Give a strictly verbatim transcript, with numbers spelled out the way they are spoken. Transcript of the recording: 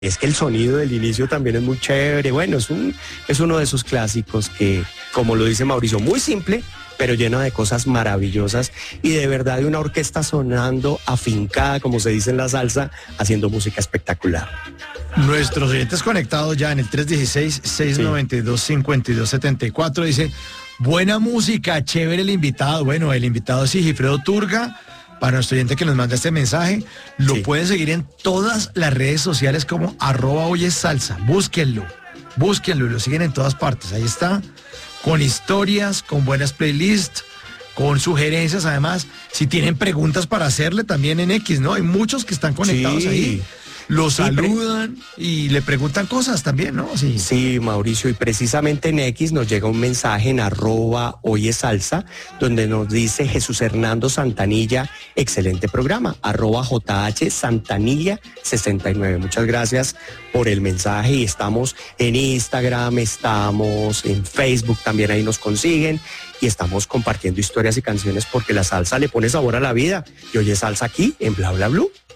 Es que el sonido del inicio también es muy chévere. Bueno, es, un, es uno de esos clásicos que, como lo dice Mauricio, muy simple, pero lleno de cosas maravillosas y de verdad de una orquesta sonando afincada, como se dice en la salsa, haciendo música espectacular. Nuestros oyentes conectados ya en el tres uno seis, seis nueve dos, cinco dos siete cuatro dice, buena música, chévere el invitado. Bueno, el invitado es Sigifredo Turga. Para nuestro oyente que nos manda este mensaje, lo sí. pueden seguir en todas las redes sociales como arroba oyes salsa. Búsquenlo, búsquenlo y lo siguen en todas partes. Ahí está, con historias, con buenas playlists, con sugerencias. Además, si tienen preguntas para hacerle también en X, ¿no? Hay muchos que están conectados sí. ahí. Lo sí, saludan pre- y le preguntan cosas también, ¿no? Sí. sí, Mauricio, y precisamente en X nos llega un mensaje en arroba oye salsa, donde nos dice Jesús Hernando Santanilla, excelente programa, arroba J H Santanilla sesenta y nueve. Muchas gracias por el mensaje y estamos en Instagram, estamos en Facebook, también ahí nos consiguen y estamos compartiendo historias y canciones porque la salsa le pone sabor a la vida. Y oye salsa aquí en Bla Bla Blue.